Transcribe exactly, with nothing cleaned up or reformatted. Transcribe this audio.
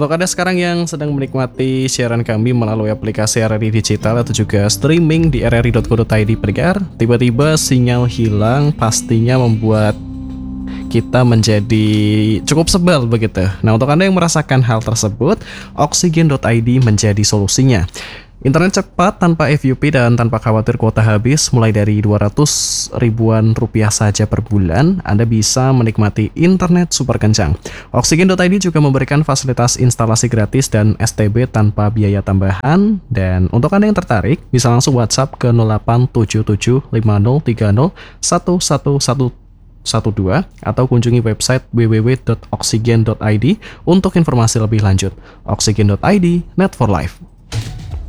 Untuk Anda sekarang yang sedang menikmati siaran kami melalui aplikasi R R I Digital atau juga streaming di r r i dot co dot i d pendengar, tiba-tiba sinyal hilang pastinya membuat kita menjadi cukup sebel begitu. Nah, untuk Anda yang merasakan hal tersebut, Oksigen dot i d menjadi solusinya. Internet cepat tanpa F U P dan tanpa khawatir kuota habis mulai dari dua ratus ribuan rupiah saja per bulan, Anda bisa menikmati internet super kencang. Oksigen dot i d juga memberikan fasilitas instalasi gratis dan S T B tanpa biaya tambahan. Dan untuk Anda yang tertarik, bisa langsung WhatsApp ke nol delapan tujuh tujuh lima nol tiga nol satu satu satu satu dua atau kunjungi website w w w dot oksigen dot i d untuk informasi lebih lanjut. Oksigen dot i d, net for life.